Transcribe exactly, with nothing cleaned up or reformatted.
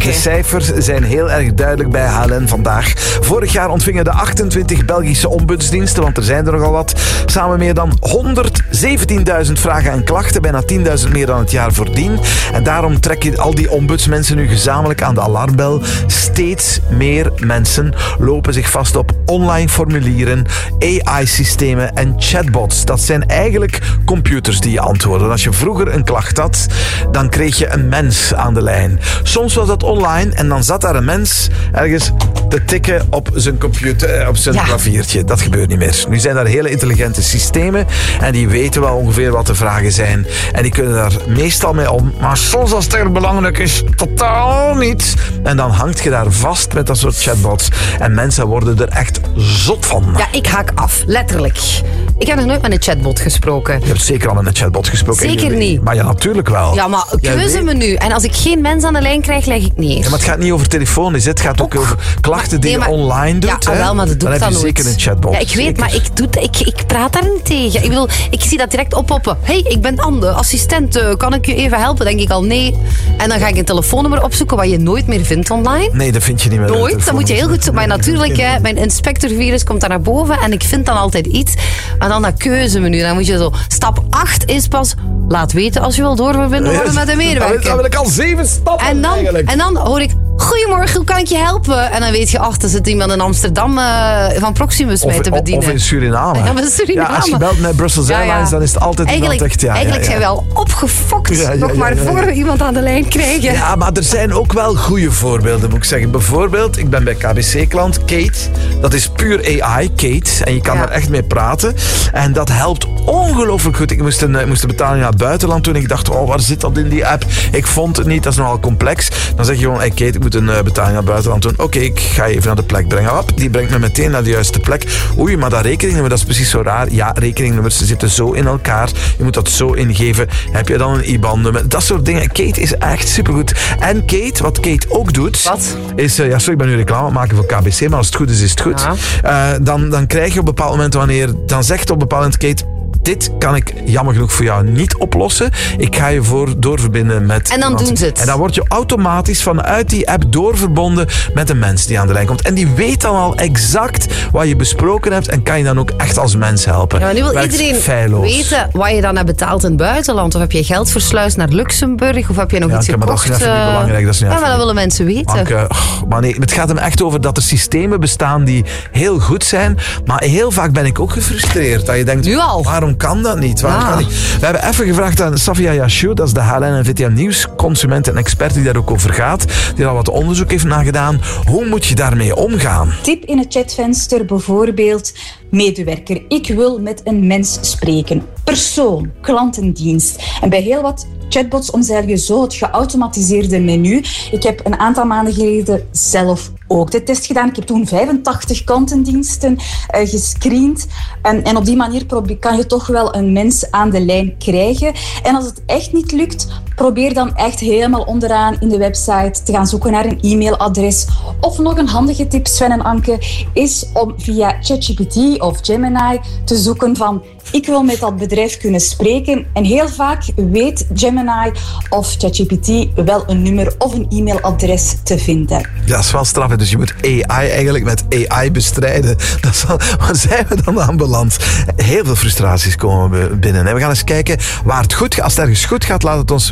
De cijfers zijn heel erg duidelijk bij H L N vandaag. Vorig jaar ontvingen de achtentwintig Belgische ombudsdiensten, want er zijn er nogal wat, samen meer dan honderdzeventienduizend vragen en klachten, bijna tienduizend meer dan het jaar voordien. En daarom trekken al die ombudsmensen nu gezamenlijk aan de alarmbel. Steeds meer mensen lopen zich vast op online formulieren, A I-systemen en chatbots. Dat zijn eigenlijk computers die je antwoorden. Als je vroeger een klacht had, dan kreeg je een mens aan de lijn. Soms was dat online en dan zat daar een mens ergens te tikken op zijn computer, op zijn ja. klaviertje. Dat gebeurt niet meer. Nu zijn daar hele intelligente systemen en die weten wel ongeveer wat de vragen zijn. En die kunnen daar meestal mee om. Maar soms als het er belangrijk is, totaal niet. En dan hangt je daar vast met dat soort chatbots. En mensen worden er echt zot van. Ja, ik haak af. Letterlijk. Ik heb nog nooit met een chatbot gesproken. Je hebt zeker al met een chatbot gesproken. Zeker niet. Maar ja, natuurlijk wel. Ja, maar keuze me nu. En als ik geen mens aan de lijn krijg, leg ik neer. Ja, maar het gaat niet over telefonisch. Het gaat ook, ook over klachten maar, die nee, maar, je online doet. Ja, wel, maar dat doe dan ik heb dan je nooit. Zeker een chatbot. Ja, ik weet, zeker. maar ik, doe, ik, ik praat daar niet tegen. Ik bedoel, ik zie dat direct oppoppen. Hé, hey, ik ben Anne, assistent. Kan ik je even helpen? Denk ik al nee. En dan ga ik een telefoonnummer opzoeken wat je nooit meer vindt online. Nee, dat vind je niet meer. Nooit. Dat moet je heel goed zoeken. Maar natuurlijk, hè, mijn inspectorvirus komt daar naar boven en ik vind dan altijd iets. Maar dan dat keuzemenu. Dan moet je zo... Stap acht is pas... Laat weten als je wil doorverbinden worden met een medewerker. Dan wil ik al zeven stappen en dan, eigenlijk. En dan hoor ik... Goedemorgen, hoe kan ik je helpen? En dan weet je, ach, er zit iemand in Amsterdam uh, van Proximus of, mee te bedienen. Of in Suriname. Ja, in Suriname. Ja, als je belt met Brussels Airlines, ja, ja. dan is het altijd eigenlijk, iemand echt... Ja, eigenlijk ja, ja. zijn we wel opgefokt, ja, ja, ja, nog maar ja, ja, ja. voor we iemand aan de lijn krijgen. Ja, maar er zijn ook wel goede voorbeelden, moet ik zeggen. Bijvoorbeeld, ik ben bij K B C-klant, Kate. Dat is puur A I, Kate. En je kan ja. daar echt mee praten. En dat helpt ongelooflijk goed. Ik moest een, ik moest een betaling naar het buitenland doen. Ik dacht, oh, waar zit dat in die app? Ik vond het niet, dat is nogal complex. Dan zeg je gewoon, hey Kate, ik moet een uh, betaling naar het buitenland doen. Oké, okay, ik ga je even naar de plek brengen. Hop, die brengt me meteen naar de juiste plek. Oei, maar dat rekeningnummer, dat is precies zo raar. Ja, rekeningnummers zitten zo in elkaar. Je moet dat zo ingeven. Heb je dan een I B A N-nummer? Dat soort dingen. Kate is echt supergoed. En Kate, wat Kate ook doet... Wat? Is, uh, ja, sorry, ik ben nu reclame aan het maken voor K B C, maar als het goed is, is het goed. Ja. Uh, dan, dan krijg je op een bepaald moment wanneer... Dan zegt op een bepaald moment Kate... Dit kan ik jammer genoeg voor jou niet oplossen. Ik ga je voor doorverbinden met... En dan iemand. doen ze het. En dan word je automatisch vanuit die app doorverbonden met een mens die aan de lijn komt. En die weet dan al exact wat je besproken hebt en kan je dan ook echt als mens helpen. Ja, maar nu wil Werkt iedereen feilloos. weten wat je dan hebt betaald in het buitenland. Of heb je geld versluist naar Luxemburg? Of heb je nog ja, iets okay, gekocht? Maar dat is niet belangrijk. Dat is niet ja, maar dat willen mensen weten. Anke, oh, maar nee, het gaat hem echt over dat er systemen bestaan die heel goed zijn. Maar heel vaak ben ik ook gefrustreerd. Dat je denkt, nu al. Waarom kan dat niet? Waarom Ja. kan niet? We hebben even gevraagd aan Safia Yashou, dat is de H L N en V T M Nieuws consument en expert die daar ook over gaat. Die al wat onderzoek heeft nagedaan. Hoe moet je daarmee omgaan? Tip in het chatvenster bijvoorbeeld, medewerker. Ik wil met een mens spreken. Persoon, klantendienst. En bij heel wat chatbots omzeil je zo het geautomatiseerde menu. Ik heb een aantal maanden geleden zelf ook de test gedaan. Ik heb toen vijfentachtig klantendiensten uh, gescreend. En, en op die manier kan je toch wel een mens aan de lijn krijgen. En als het echt niet lukt, probeer dan echt helemaal onderaan in de website te gaan zoeken naar een e-mailadres. Of nog een handige tip, Sven en Anke, is om via ChatGPT of Gemini te zoeken van ik wil met dat bedrijf kunnen spreken. En heel vaak weet Gemini of ChatGPT wel een nummer of een e-mailadres te vinden. Ja, dat is wel straf. Dus je moet A I eigenlijk met A I bestrijden. Dat is wel, waar zijn we dan aanbeland? Heel veel frustraties komen binnen. We gaan eens kijken waar het goed gaat. Als het ergens goed gaat, laat het ons